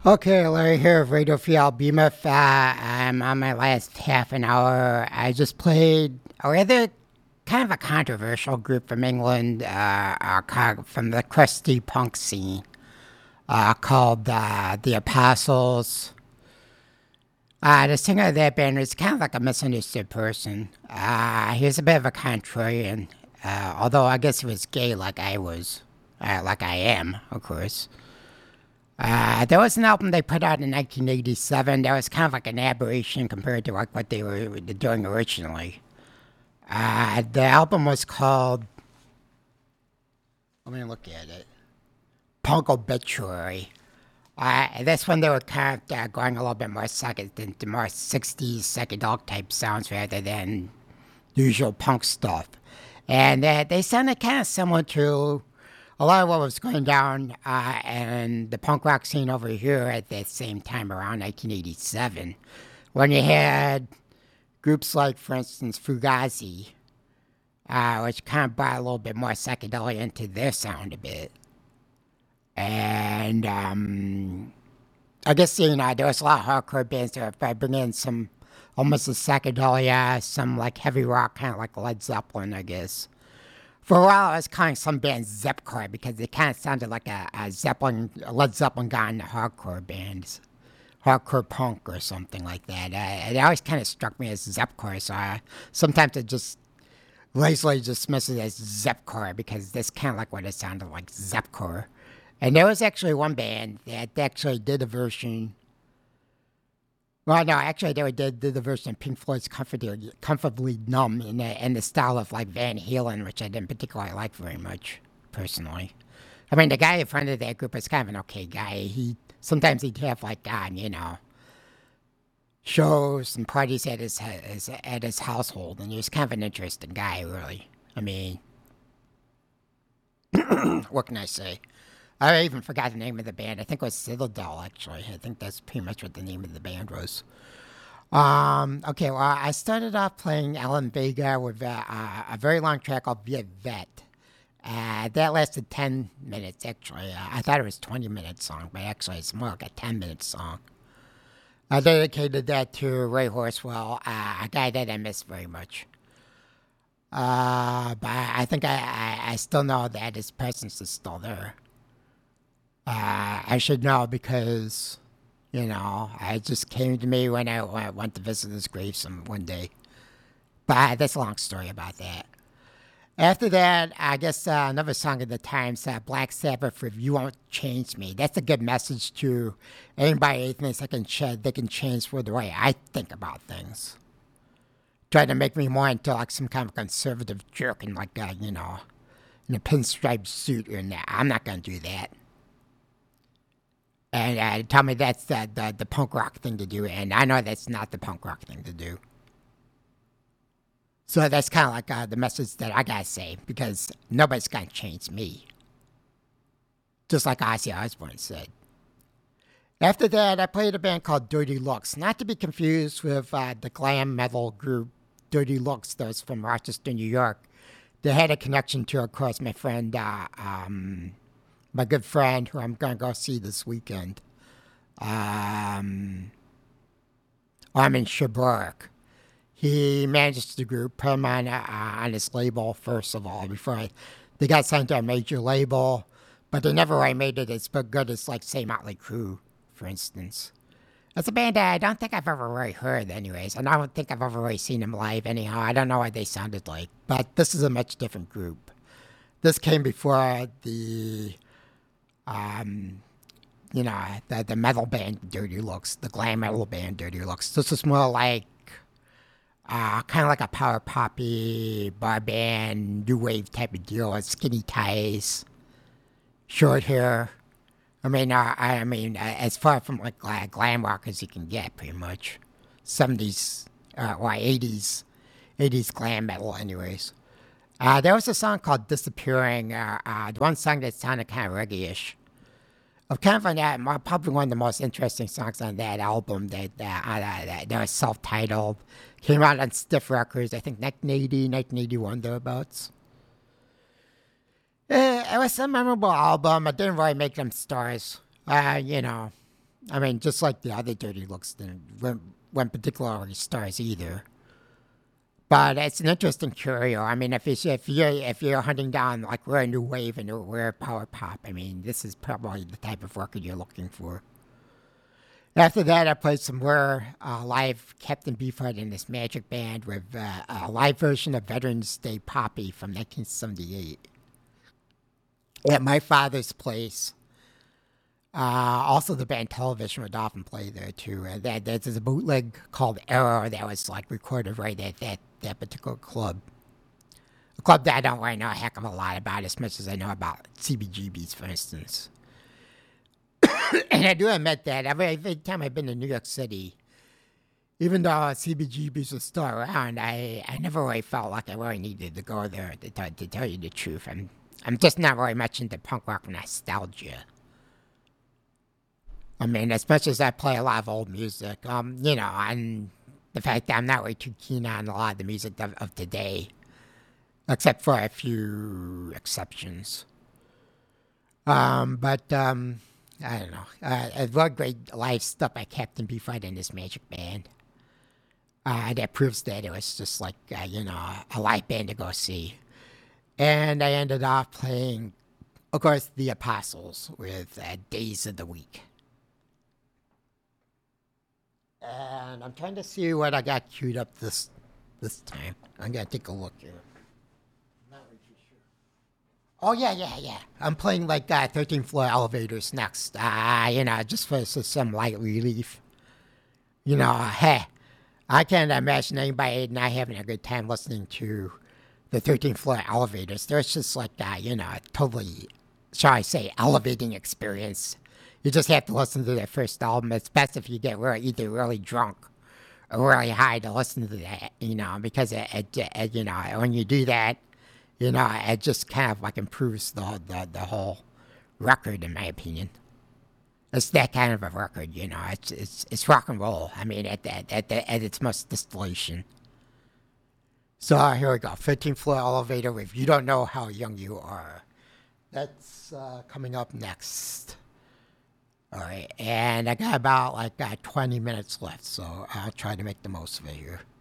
Okay, Larry here of Radio Free Albemarle. I'm on my last half an hour. I just played a rather kind of a controversial group from England, from the crusty punk scene, called The Apostles. The singer of that band was kind of like a misunderstood person. He was a bit of a contrarian, although I guess he was gay like I was, like I am, of course. There was an album they put out in 1987 that was kind of like an aberration compared to like what they were doing originally. The album was called, let me look at it, Punk Obituary. That's when they were kind of going a little bit more into more 60s psychedelic type sounds rather than usual punk stuff. And they sounded kind of similar to a lot of what was going down in the punk rock scene over here at that same time around 1987, when you had groups like, for instance, Fugazi, which kind of brought a little bit more psychedelia into their sound a bit. And I guess, there was a lot of hardcore bands there. If I bring in some almost a psychedelia, some like heavy rock, kind of like Led Zeppelin, I guess. For a while, I was calling some bands Zeppcore because it kind of sounded like a Led Zeppelin guy in the hardcore bands, hardcore punk or something like that. It always kind of struck me as Zeppcore, so sometimes I just lazily dismiss it as Zeppcore because that's kind of like what it sounded like, Zeppcore. And there was actually one band that actually did a version. Well, no, actually, they did the version of Pink Floyd's Comfortably Numb in the style of like Van Halen, which I didn't particularly like very much, personally. I mean, the guy in front of that group was kind of an okay guy. Sometimes he'd have like, shows and parties at his household, and he was kind of an interesting guy, really. I mean, what can I say? I even forgot the name of the band. I think it was Citadel, actually. I think that's pretty much what the name of the band was. Okay, well, I started off playing Alan Vega with a very long track called Via Vet. That lasted 10 minutes, actually. I thought it was a 20-minute song, but actually it's more like a 10-minute song. I dedicated that to Ray Horswell, a guy that I miss very much. But I think I still know that his presence is still there. I should know because, it just came to me when I went to visit his grave one day. But that's a long story about that. After that, I guess another song of the times, Black Sabbath with You Won't Change Me. That's a good message to anybody who thinks they can change for the way I think about things. Trying to make me more into like some kind of conservative jerk and like, in a pinstripe suit or that. I'm not going to do that. And tell me that's the punk rock thing to do, and I know that's not the punk rock thing to do. So that's kind of like the message that I gotta say, because nobody's gonna change me. Just like Ozzy Osbourne said. After that, I played a band called Dirty Looks, not to be confused with the glam metal group Dirty Looks that was from Rochester, New York. They had a connection to, of course, my friend, my good friend, who I'm going to go see this weekend, Armin Shaburick. He manages the group, put him on his label, first of all, they got signed to a major label, but they never really made it as good as, like, say, Motley Crue, for instance. It's a band that I don't think I've ever really heard, anyways, and I don't think I've ever really seen them live, anyhow. I don't know what they sounded like, but this is a much different group. This came before the metal band Dirty Looks, the glam metal band Dirty Looks. This is more like, kind of like a power poppy bar band, new wave type of deal with skinny ties, short hair. I mean, as far from like glam rock as you can get, pretty much. 70s, or 80s glam metal, anyways. There was a song called Disappearing, the one song that sounded kind of reggae-ish. Of kind of probably one of the most interesting songs on that album that was self-titled. Came out on Stiff Records, I think 1980, 1981, thereabouts. It was a memorable album. It didn't really make them stars. I mean, just like the other Dirty Looks, weren't particularly stars either. But it's an interesting curio. I mean, if you're hunting down like rare new wave and rare power pop, I mean, this is probably the type of record you're looking for. After that, I played some rare live Captain Beefheart and his Magic Band with a live version of Veterans Day Poppy from 1978 at my father's place. Also, the band Television would often play there too. There's a bootleg called Error that was like recorded right at that particular club. A club that I don't really know a heck of a lot about, as much as I know about CBGBs, for instance. And I do admit that every time I've been to New York City, even though CBGBs are still around, I never really felt like I really needed to go there to tell you the truth. I'm just not very much into punk rock nostalgia. I mean, as much as I play a lot of old music, and the fact that I'm not really too keen on a lot of the music of today, except for a few exceptions. But I don't know. A lot of great live stuff by Captain Beefheart and his Magic Band. That proves that it was just like, a live band to go see. And I ended off playing, of course, The Apostles with Days of the Week. And I'm trying to see what I got queued up this time. I'm going to take a look here. Not really too sure. Oh, yeah. I'm playing like 13th Floor Elevators next, just for some light relief. Hey, I can't imagine anybody not having a good time listening to the 13th Floor Elevators. There's just like, totally, shall I say, elevating experience. You just have to listen to their first album. It's best if you get either really drunk or really high to listen to that, because when you do that, it just kind of like improves the whole record, in my opinion. It's that kind of a record, It's rock and roll. I mean, at its most distillation. So here we go. 13th Floor Elevator with You Don't Know How Young You Are. That's coming up next. All right, and I got about 20 minutes left, so I'll try to make the most of it here.